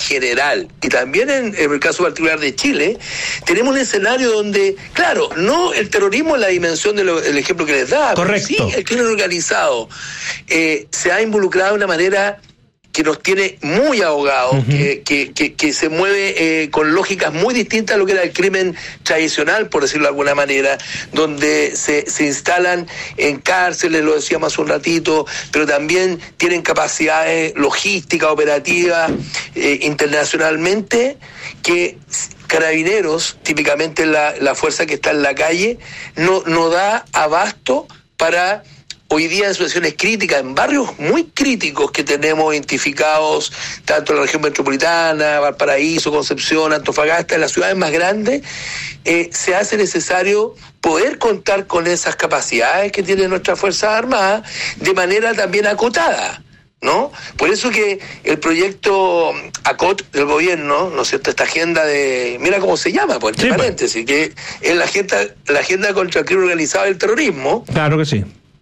general, y también en el caso particular de Chile, tenemos un escenario donde, claro, no el terrorismo en la dimensión del ejemplo que les da, correcto, pero sí el crimen organizado se ha involucrado de una manera que nos tiene muy ahogados, que se mueve con lógicas muy distintas a lo que era el crimen tradicional, por decirlo de alguna manera, donde se instalan en cárceles, lo decíamos hace un ratito, pero también tienen capacidades logísticas, operativas, internacionalmente, que Carabineros, típicamente la fuerza que está en la calle, no da abasto para... Hoy día en situaciones críticas, en barrios muy críticos que tenemos identificados, tanto en la región metropolitana, Valparaíso, Concepción, Antofagasta, en las ciudades más grandes, se hace necesario poder contar con esas capacidades que tienen nuestras Fuerzas Armadas de manera también acotada, ¿no? Por eso que el proyecto ACOT del gobierno, ¿no es cierto?, esta agenda de, mira cómo se llama, por entre paréntesis, que es la agenda contra el crimen organizado y el terrorismo. Claro que sí.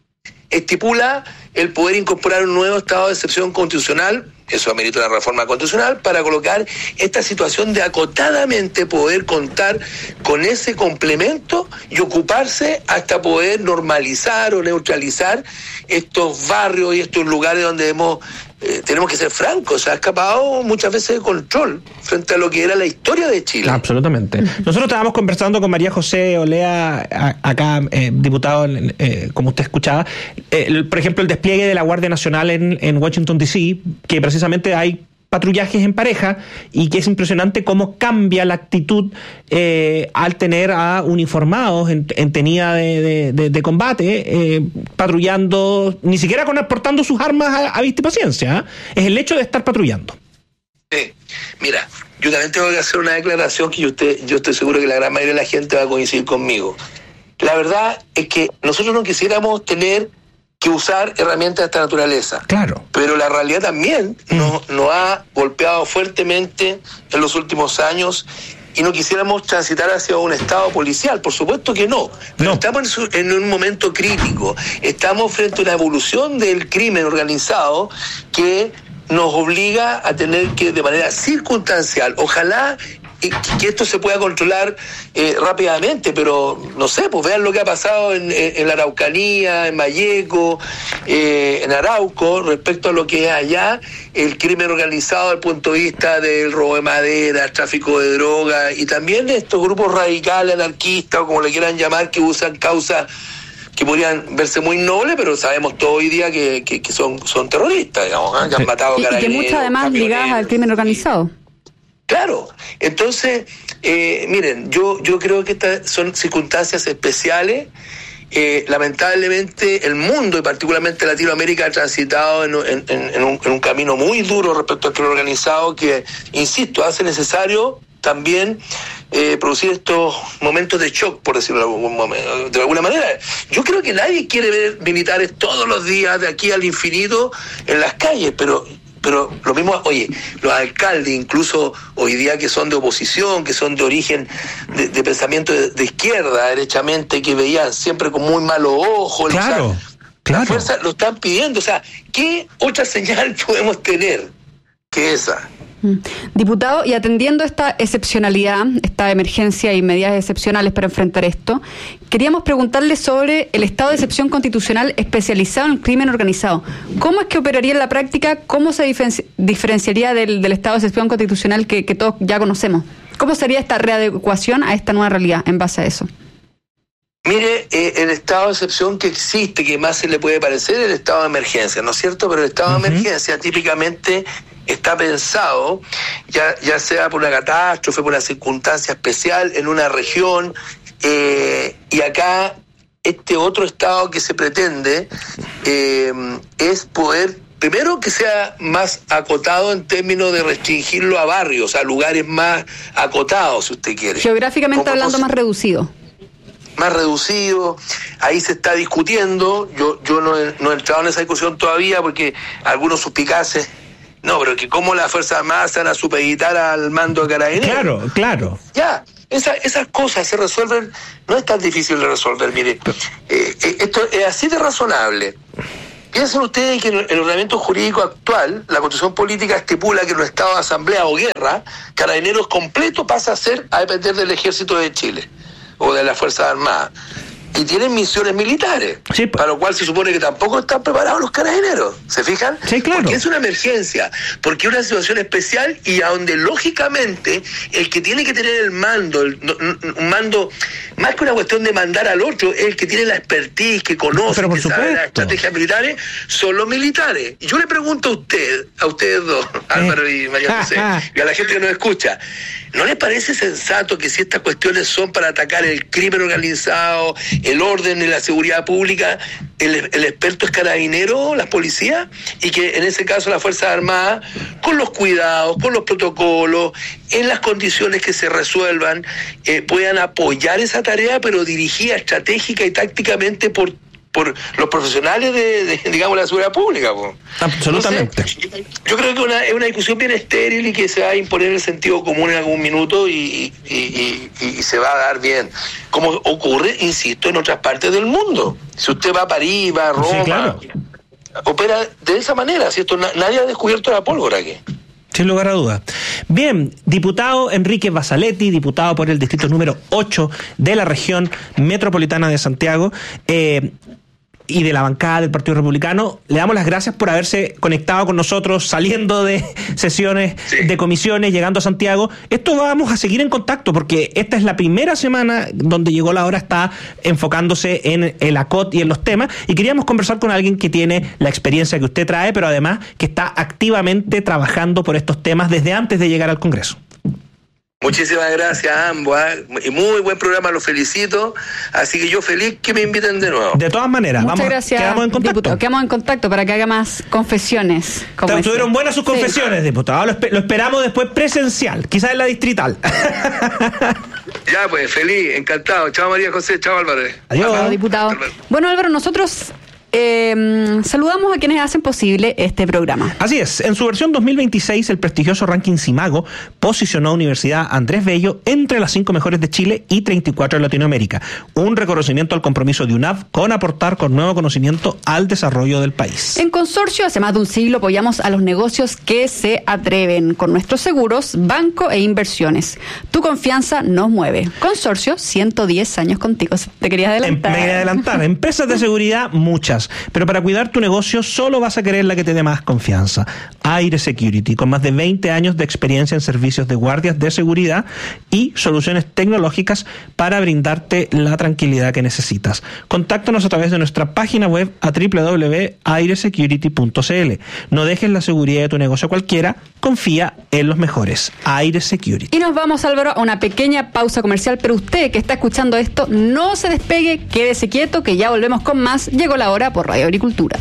Estipula el poder incorporar un nuevo estado de excepción constitucional, eso amerita una reforma constitucional, para colocar esta situación de acotadamente poder contar con ese complemento y ocuparse hasta poder normalizar o neutralizar estos barrios y estos lugares donde tenemos que ser francos, se ha escapado muchas veces de control frente a lo que era la historia de Chile. Absolutamente. Nosotros estábamos conversando con María José Olea, acá, diputado, como usted escuchaba, por ejemplo, el despliegue de la Guardia Nacional en Washington D.C., que precisamente hay patrullajes en pareja y que es impresionante cómo cambia la actitud al tener a uniformados en tenida de combate, patrullando, ni siquiera portando sus armas a vista y paciencia, es el hecho de estar patrullando. Sí, mira, yo también tengo que hacer una declaración que yo estoy seguro que la gran mayoría de la gente va a coincidir conmigo. La verdad es que nosotros no quisiéramos tener que usar herramientas de esta naturaleza. Claro. Pero la realidad también nos ha golpeado fuertemente en los últimos años y no quisiéramos transitar hacia un estado policial. Por supuesto que no. Pero estamos en un momento crítico. Estamos frente a una evolución del crimen organizado que nos obliga a tener que, de manera circunstancial, ojalá que esto se pueda controlar rápidamente, pero no sé, pues vean lo que ha pasado en la Araucanía, en Malleco, en Arauco, respecto a lo que es allá el crimen organizado desde el punto de vista del robo de madera, tráfico de droga, y también estos grupos radicales, anarquistas, o como le quieran llamar, que usan causas que podrían verse muy nobles, pero sabemos todo hoy día que son terroristas, digamos, que han matado carabineros. Y que muchas además ligadas al crimen organizado. Claro, entonces, miren, yo creo que estas son circunstancias especiales. Lamentablemente el mundo y particularmente Latinoamérica ha transitado en un camino muy duro respecto al crimen organizado que, insisto, hace necesario también producir estos momentos de shock, por decirlo de alguna manera. Yo creo que nadie quiere ver militares todos los días de aquí al infinito en las calles, pero lo mismo, oye, los alcaldes, incluso hoy día que son de oposición, que son de origen de pensamiento de izquierda, derechamente, que veían siempre con muy malos ojos. Claro, o sea, claro. La fuerza lo están pidiendo. O sea, ¿qué otra señal podemos tener que esa? Diputado, y atendiendo esta excepcionalidad, esta emergencia y medidas excepcionales para enfrentar esto, queríamos preguntarle sobre el estado de excepción constitucional especializado en el crimen organizado. ¿Cómo es que operaría en la práctica? ¿Cómo se diferenciaría del estado de excepción constitucional que todos ya conocemos? ¿Cómo sería esta readecuación a esta nueva realidad en base a eso? Mire, el estado de excepción que existe, que más se le puede parecer, el estado de emergencia, ¿no es cierto? Pero el estado de emergencia típicamente está pensado, ya sea por una catástrofe, por una circunstancia especial en una región, y acá este otro estado que se pretende es poder, primero, que sea más acotado en términos de restringirlo a barrios, a lugares más acotados, si usted quiere. Geográficamente hablando, más reducido. Más reducido, ahí se está discutiendo, yo no he entrado en esa discusión todavía porque algunos suspicaces, no, pero que cómo las Fuerzas Armadas se van a supeditar al mando de Carabineros. Claro. Ya, esas cosas se resuelven, no es tan difícil de resolver, mire, esto es así de razonable. Piensen ustedes que el ordenamiento jurídico actual, la Constitución Política estipula que en un estado de asamblea o guerra, Carabineros completo pasa a depender del Ejército de Chile o de las Fuerzas Armadas. Y tienen misiones militares, sí, para lo cual se supone que tampoco están preparados los carabineros. ¿Se fijan? Sí, claro. Porque es una emergencia, porque es una situación especial y a donde lógicamente el que tiene que tener el mando, un mando, más que una cuestión de mandar al otro, es el que tiene la expertise, que conoce, que sabe las estrategias militares, son los militares. Y yo le pregunto a ustedes dos, Álvaro y María José, y a la gente que nos escucha, ¿no les parece sensato que si estas cuestiones son para atacar el crimen organizado, el orden y la seguridad pública, el experto es carabinero, las policías, y que en ese caso las Fuerzas Armadas, con los cuidados, con los protocolos, en las condiciones que se resuelvan, puedan apoyar esa tarea, pero dirigida estratégica y tácticamente por los profesionales de digamos, la seguridad pública? Absolutamente. Entonces, yo creo que es una discusión bien estéril y que se va a imponer el sentido común en algún minuto y se va a dar bien. Como ocurre, insisto, en otras partes del mundo. Si usted va a París, va a Roma, sí, claro, opera de esa manera, ¿cierto? Nadie ha descubierto la pólvora aquí. Sin lugar a dudas. Bien, diputado Enrique Basaletti, diputado por el distrito número 8 de la región metropolitana de Santiago, y de la bancada del Partido Republicano, le damos las gracias por haberse conectado con nosotros, saliendo de sesiones, sí, de comisiones, llegando a Santiago. Esto vamos a seguir en contacto, porque esta es la primera semana donde Llegó la Hora está enfocándose en el ACOT y en los temas, y queríamos conversar con alguien que tiene la experiencia que usted trae, pero además que está activamente trabajando por estos temas desde antes de llegar al Congreso. Muchísimas gracias a ambos, y muy buen programa, los felicito, así que yo feliz que me inviten de nuevo. De todas maneras, muchas gracias, quedamos en contacto. Diputado, quedamos en contacto para que haga más confesiones. Estuvieron buenas sus confesiones, sí, diputado, lo esperamos después presencial, quizás en la distrital. Ya pues, feliz, encantado. Chao María José, chao Álvaro. Adiós. Chao, diputado. Bueno, Álvaro, nosotros saludamos a quienes hacen posible este programa. Así es, en su versión 2026 el prestigioso ranking Simago posicionó a Universidad Andrés Bello entre las 5 mejores de Chile y 34 de Latinoamérica, un reconocimiento al compromiso de UNAV con aportar con nuevo conocimiento al desarrollo del país. En Consorcio, hace más de un siglo apoyamos a los negocios que se atreven con nuestros seguros, banco e inversiones. Tu confianza nos mueve. Consorcio, 110 años contigo. ¿Te querías adelantar? Me quería adelantar. Empresas de seguridad, muchas. Pero para cuidar tu negocio solo vas a querer la que te dé más confianza. Aire Security, con más de 20 años de experiencia en servicios de guardias de seguridad y soluciones tecnológicas para brindarte la tranquilidad que necesitas. Contáctanos a través de nuestra página web a www.airesecurity.cl. No dejes la seguridad de tu negocio a cualquiera, confía en los mejores. Aire Security. Y nos vamos, Álvaro, a una pequeña pausa comercial, pero usted que está escuchando esto, no se despegue, quédese quieto, que ya volvemos con más. Llegó la hora por Radio Agricultura.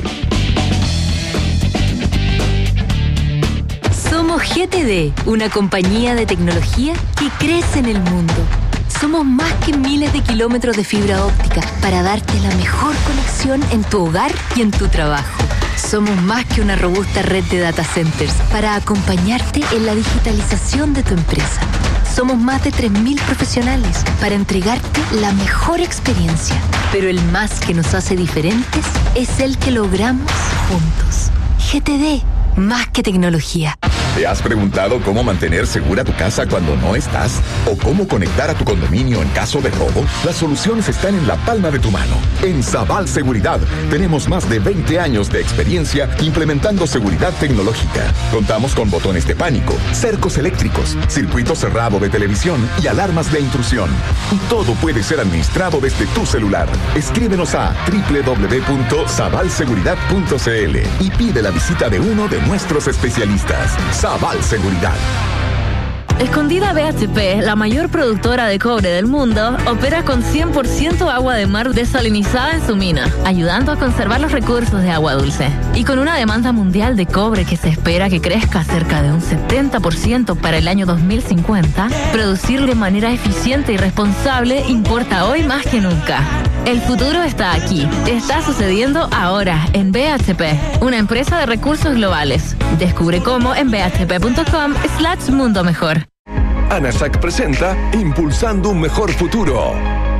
Somos GTD, una compañía de tecnología que crece en el mundo. Somos más que miles de kilómetros de fibra óptica para darte la mejor conexión en tu hogar y en tu trabajo. Somos más que una robusta red de data centers para acompañarte en la digitalización de tu empresa. Somos más de 3.000 profesionales para entregarte la mejor experiencia. Pero el más que nos hace diferentes es el que logramos juntos. GTD, más que tecnología. ¿Te has preguntado cómo mantener segura tu casa cuando no estás? ¿O cómo conectar a tu condominio en caso de robo? Las soluciones están en la palma de tu mano. En Sabal Seguridad tenemos más de 20 años de experiencia implementando seguridad tecnológica. Contamos con botones de pánico, cercos eléctricos, circuito cerrado de televisión y alarmas de intrusión. Y todo puede ser administrado desde tu celular. Escríbenos a www.sabalseguridad.cl y pide la visita de uno de nuestros especialistas. Sabal Seguridad. Escondida BHP, la mayor productora de cobre del mundo, opera con 100% agua de mar desalinizada en su mina, ayudando a conservar los recursos de agua dulce. Y con una demanda mundial de cobre que se espera que crezca cerca de un 70% para el año 2050, producir de manera eficiente y responsable importa hoy más que nunca. El futuro está aquí. Está sucediendo ahora en BHP, una empresa de recursos globales. Descubre cómo en bhp.com/mundo mejor. ANASAC presenta Impulsando un Mejor Futuro.